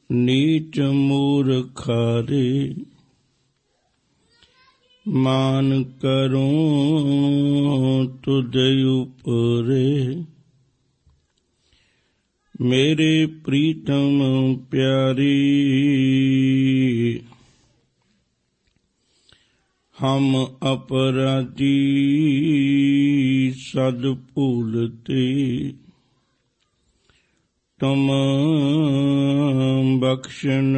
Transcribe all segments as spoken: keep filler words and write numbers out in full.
नीच मूर्खारे मान करूं तुझ उपरे। मेरे प्रीतम प्यारी हम अपराधी सद भूलते। तुम बख्शन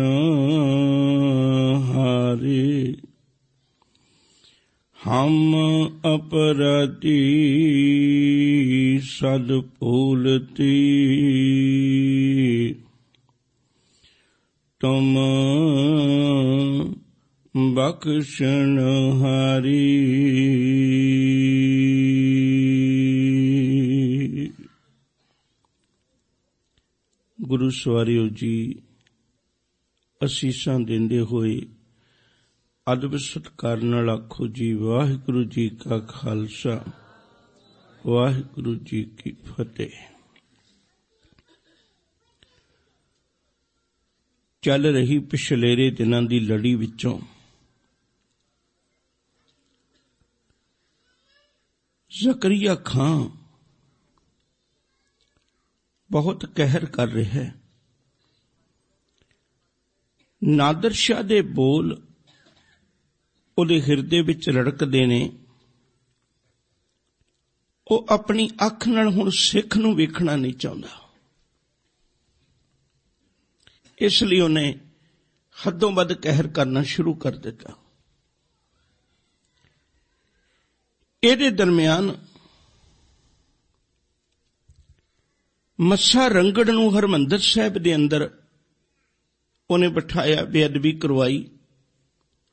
हारे हम अपराधी सद भूलते। तुम बख्शन हारी। गुरु सवारियो जी, असीसां देंदे होए अदब सत्कार नाल आखो जी वाहिगुरु जी का खालसा वाहिगुरु जी की फतेह। चल रही पिछलेरे दिनां दी लड़ी विचों ज़करिया खां बहुत कहर कर रहा है। नादर शाह दे बोल उहदे हिरदे विच रड़कदे ने। वो अपनी अख नाल हुण सिख नूं वेखना नहीं चाहुंदा, इसलिए उन्हें हदों वध कहर करना शुरू कर दिता। इहदे दरम्यान मस्सा रंगड़ नूं हरमंदर साहिब दे अंदर उन्हें बिठाया, बेअदबी करवाई।